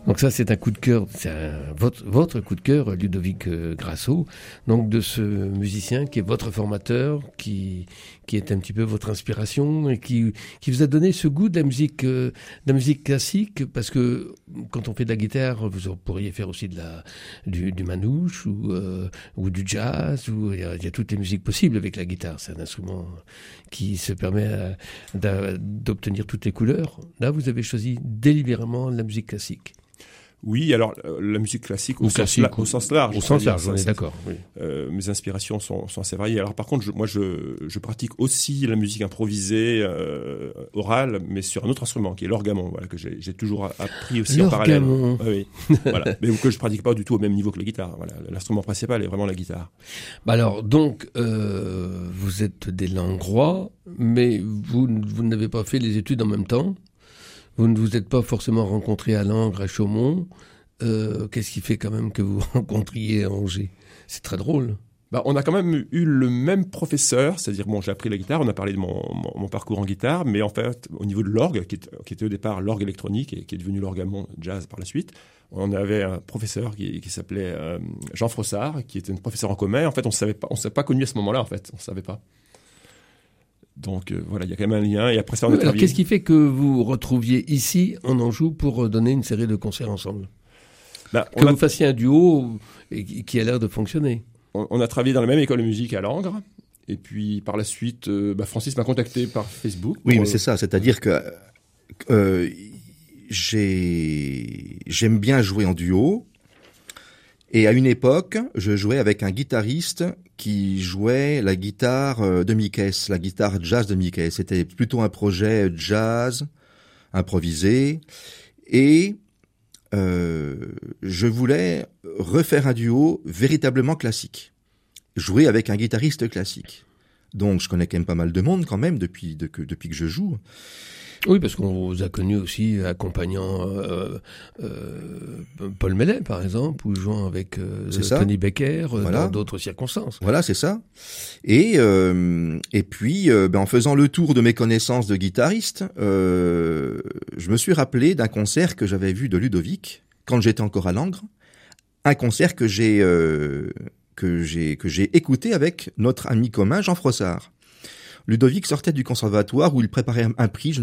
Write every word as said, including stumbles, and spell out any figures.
Donc ça, c'est un coup de cœur, c'est un, votre, votre coup de cœur, Ludovic euh, Grasso, donc de ce musicien qui est votre formateur, qui, qui est un petit peu votre inspiration et qui, qui vous a donné ce goût de la musique, euh, de la musique classique, parce que quand on fait de la guitare, vous pourriez faire aussi de la, du, du manouche ou, euh, ou du jazz, ou il y, a, il y a toutes les musiques possibles avec la guitare. C'est un instrument qui se permet à, d'a, d'obtenir toutes les couleurs. Là, vous avez choisi délibérément la musique classique. Oui, alors euh, la musique classique, au, au, classique sens, la, au sens large. Au sens large, on est d'accord. Oui. Euh, mes inspirations sont, sont assez variées. Alors par contre, je, moi, je, je pratique aussi la musique improvisée, euh, orale, mais sur un autre instrument, qui est l'orgamon, voilà, que j'ai, j'ai toujours appris aussi l'orgamon. en parallèle. Oui, voilà. Mais que je pratique pas du tout au même niveau que la guitare. Voilà. L'instrument principal est vraiment la guitare. Bah alors, donc, euh, vous êtes des Langrois, mais vous, vous n'avez pas fait les études en même temps. Vous ne vous êtes pas forcément rencontrés à Langres, à Chaumont. Euh, qu'est-ce qui fait quand même que vous rencontriez à Angers ? C'est très drôle. Bah, on a quand même eu le même professeur, c'est-à-dire, bon, j'ai appris la guitare, on a parlé de mon, mon, mon parcours en guitare, mais en fait, au niveau de l'orgue, qui, est, qui était au départ l'orgue électronique et qui est devenu l'orgamon jazz par la suite, on avait un professeur qui, qui s'appelait euh, Jean Frossard, qui était un professeur en commun. En fait, on ne savait pas, on s'est pas connu à ce moment-là, en fait, on ne savait pas. Donc euh, voilà, il y a quand même un lien. Et après ça, on a alors, travaillé. Qu'est-ce qui fait que vous vous retrouviez ici, en Anjou, pour donner une série de concerts ensemble ? Bah, Que on vous a... fassiez un duo qui a l'air de fonctionner. On, on a travaillé dans la même école de musique à Langres. Et puis par la suite, euh, bah, Francis m'a contacté par Facebook. Oui, pour... mais c'est ça. C'est-à-dire que euh, j'ai... j'aime bien jouer en duo. Et à une époque, je jouais avec un guitariste qui jouait la guitare de Mickey, la guitare jazz de Mickey. C'était plutôt un projet jazz, improvisé. Et euh, je voulais refaire un duo véritablement classique. Jouer avec un guitariste classique. Donc je connais quand même pas mal de monde quand même depuis, de, que, depuis que je joue. Oui, parce qu'on vous a connu aussi accompagnant euh, euh, Paul Mellet, par exemple, ou jouant avec euh, Tony Becker voilà. dans d'autres circonstances. Voilà, c'est ça. Et euh, et puis, euh, ben, en faisant le tour de mes connaissances de guitariste, euh, je me suis rappelé d'un concert que j'avais vu de Ludovic quand j'étais encore à Langres, un concert que j'ai euh, que j'ai que j'ai écouté avec notre ami commun Jean Frossard. Ludovic sortait du conservatoire où il préparait un prix.